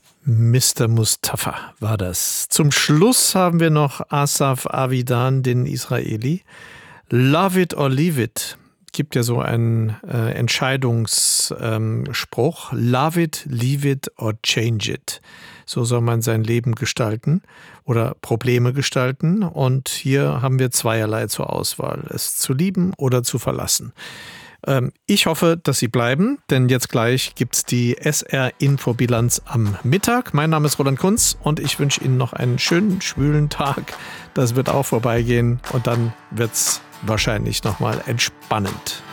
Mr. Mustafa war das. Zum Schluss haben wir noch Asaf Avidan, den Israeli. Love it or leave it. Gibt ja so einen Entscheidungsspruch. Love it, leave it or change it. So soll man sein Leben gestalten oder Probleme gestalten. Und hier haben wir zweierlei zur Auswahl. Es zu lieben oder zu verlassen. Ich hoffe, dass Sie bleiben, denn jetzt gleich gibt's die SR-Infobilanz am Mittag. Mein Name ist Roland Kunz und ich wünsche Ihnen noch einen schönen, schwülen Tag. Das wird auch vorbeigehen und dann wird's wahrscheinlich nochmal entspannend.